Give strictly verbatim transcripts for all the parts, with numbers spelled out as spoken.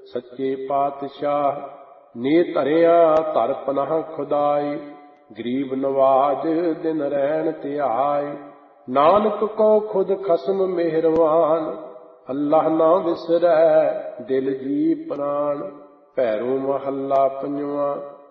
ਸੱਚੇ ਪਾਤਸ਼ਾਹ। ਨੇ ਧਰਿਆ ਧਰ ਪਨਾਹ ਖੁਦਾਈ, ਗਰੀਬ ਨਵਾਜ ਦਿਨ ਰਹਿਣ ਧਿਆਏ। ਨਾਨਕ ਕੋ ਖੁਦ ਖਸਮ ਮਿਹਰਵਾਨ, ਅੱਲਾਹ ਨਾ ਵਿਸਰੈ ਦਿਲ ਜੀ ਪ੍ਰਾਣ। ਭੈਰੋ ਮਹੱਲਾ ਪੰਜਵਾਂ।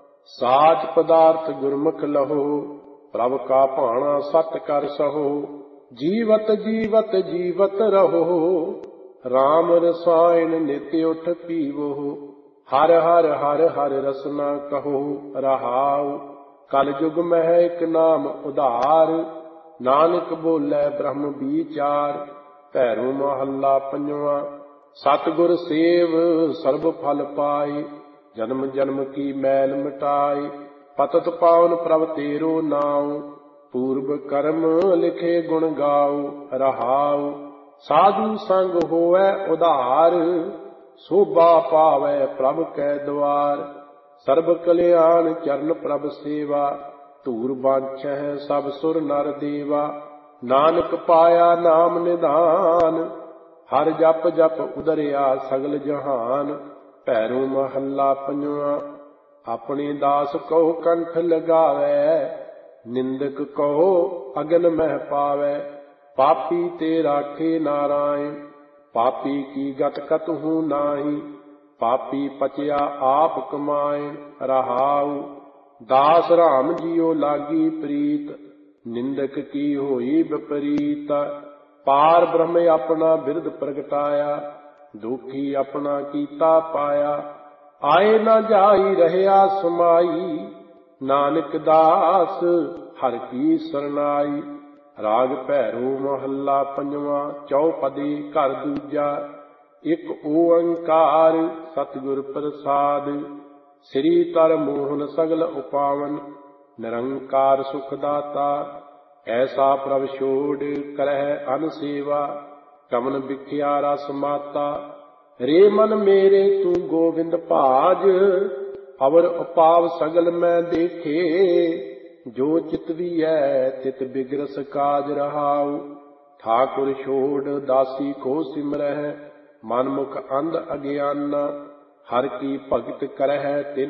ਸਾਚ ਪਦਾਰਥ ਗੁਰਮੁਖ ਲਹੋ, ਪ੍ਰਭ ਕਾ ਭਾਣਾ ਸਤ ਕਰ ਸਹੋ। ਜੀਵਤ ਜੀਵਤ ਜੀਵਤ ਰਹੋ, ਰਾਮ ਰਸਾਇਣ ਨਿਤ ਉਠ ਪੀਵੋ। ਹਰ ਹਰ ਹਰ ਹਰ ਰਸਨਾ ਕਹੋ ਰਹਾਉ, ਕਲ ਯੁਗ ਮਹਿ ਇਕ ਨਾਮ ਉਧਾਰ। ਨਾਨਕ ਬੋਲੇ ਬ੍ਰਹਮ ਵਿਚਾਰ। ਭੈਰੋ ਮਹੱਲਾ ਪੰਜਵਾਂ। ਸਤਿਗੁਰ ਸੇਵ ਸਰਬ ਫਲ ਪਾਏ, ਜਨਮ ਜਨਮ ਕੀ ਮੈਲ ਮਿਟਾਏ। ਪਤਿਤ ਪਾਵਨ ਪ੍ਰਭ ਤੇਰੋ ਨਾਉ, ਪੂਰਬ ਕਰਮ ਲਿਖੇ ਗੁਣ ਗਾਉ ਰਹਾਉ। ਸਾਧੂ ਸੰਗ ਹੋਵੈ ਉਧਾਰ, ਸੋਭਾ ਪਾਵੈ ਪ੍ਰਭ ਕੈ ਦੁਆਰ। ਸਰਬ ਕਲਿਆਣ ਚਰਨ ਪ੍ਰਭ ਸੇਵਾ, ਧੂਰ ਬਾਂਛੈ ਸਭ ਸੁਰ ਨਰ ਦੇਵਾ। ਨਾਨਕ ਪਾਇਆ ਨਾਮ ਨਿਧਾਨ, ਹਰ ਜਪ ਜਪ ਉਦਰਿਆ ਸਗਲ ਜਹਾਨ। ਭੈਰੋ ਮਹੱਲਾ ਪੰਜਵਾਂ। ਆਪਣੇ ਦਾਸ ਕਉ ਕੰਠ ਲਗਾਵੈ, ਨਿੰਦਕ ਕਉ ਅਗਨ ਮਹਿ ਪਾਵੈ। ਪਾਪੀ ਤੇ ਰਾਖੇ ਨਾਰਾਇਣ, ਪਾਪੀ ਕੀ ਗਤ ਕਤਹੂ ਨਾਹੀ। ਪਾਪੀ ਪਚਿਆ ਆਪ ਕਮਾਏ ਰਹਾਉ। ਦਾਸ ਰਾਮ ਜੀਉ ਲਾਗੀ ਪ੍ਰੀਤ, ਨਿੰਦਕ ਕੀ ਹੋਈ ਵਿਪਰੀਤ। ਪਾਰ ਬ੍ਰਹਮ ਆਪਣਾ ਬਿਰਦ ਪ੍ਰਗਟਾਇਆ, ਦੁਖੀ ਆਪਣਾ ਕੀਤਾ ਪਾਇਆ। ਆਏ ਨਾ ਜਾਈ ਰਹਿਆ ਸਮਾਈ, ਨਾਨਕ ਦਾਸ ਹਰਿ ਕੀ ਸਰਨਾਈ। ਰਾਗ ਭੈਰੋ ਮਹੱਲਾ ਪੰਜਵਾਂ। ਚੌਪਦੀ ਘਰ ਦੂਜਾ। ਇੱਕ ਓੰਕਾਰ ਸਤਿਗੁਰ ਪ੍ਰਸਾਦ, ਸ੍ਰੀ ਤਰ ਮੋਹਨ ਸਗਲ ਉਪਾਵਨ। ਨਿਰੰਕਾਰ ਸੁਖ ਦਾਤਾ, ਐਸਾ ਪ੍ਰਭ ਛੋੜ ਕਰਹਿ ਅਨ ਸੇਵਾ। ਕਮਨ ਬਿਖਿਆ ਰਸ ਮਾਤਾ, ਰੇ ਮਨ ਮੇਰੇ ਤੂੰ ਗੋਬਿੰਦ ਭਾਜ। ਅਵਰ ਉਪਾਵ ਸਗਲ ਮੈਂ ਦੇਖੇ, ਜੋ ਚਿਤ ਵੀਐ ਤਿਤ ਬਿਗਰਸ ਕਾਜ ਰਹਾਉ। ਠਾਕੁਰ ਛੋੜ ਦਾਸੀ ਕੋ ਸਿਮਰਹਿ, ਮਨ ਮੁਖ ਅੰਧ ਅਗਿਆਨਾ। ਹਰ ਕੀ ਭਗਤ ਕਰਹਿ ਤਿਨ